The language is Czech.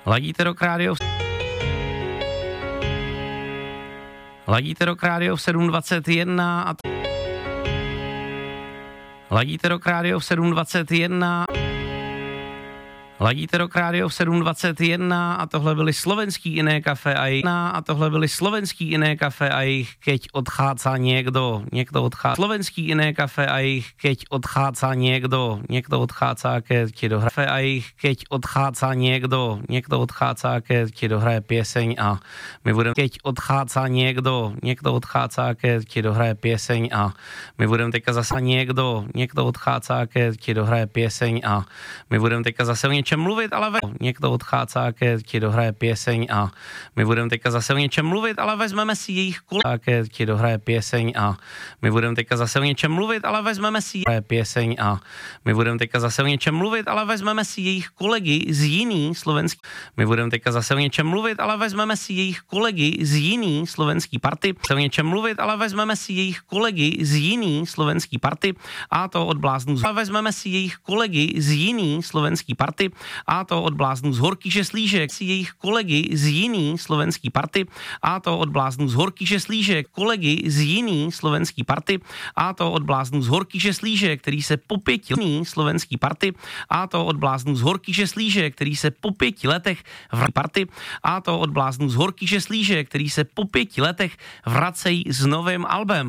Ladíte Rock Radio. Ladíte Rock Radio v 7:21 a Ladíte Rock Radio v 7:21. Ladíte Rock Radio v 7:21 a tohle byly slovenský Iné kafe a jich keď odchádza niekto odchádza. Slovenský Iné kafe a jich keď odchádza niekto odchádza, keď ti dohraje a jich keď odchádza niekto odchádza, keď ti dohraje pieseň a my budeme keď odchádza niekto odchádza, keď ti dohraje pieseň a my budeme teďka zase niekto odchádza, keď ti dohraje pieseň a my budeme teďka zase něčem mluvit, ale někdo odchází, keď ti dohraje pieseň a my budeme teďka zase o něčem mluvit, ale vezmeme si jejich kolegy, keď ti dohraje pieseň a my budeme teďka zase o něčem mluvit, ale vezmeme si pieseň a my budeme teďka zase o něčem mluvit, ale vezmeme si jejich kolegy z jiný slovenský. My budeme teďka zase o něčem mluvit, ale vezmeme si jejich kolegy z jiný slovenský party. O něčem mluvit, ale vezmeme si jejich kolegy z jiný slovenský party a to od bláznů. Ale vezmeme si jejich kolegy z jiný slovenský party a to od bláznů z Horký Žeslížek, si jejich kolegy z jiný slovenský party a to od bláznů z Horký Žeslížek, kolegy z jiný slovenský party a to od bláznů z Horký Žeslížek, který se po 5 slovenský party a to od bláznů z Horký Žeslížek, který se po 5 letech v party a to od bláznů z Horký Žeslížek, který se po 5 letech vracejí s novým albem.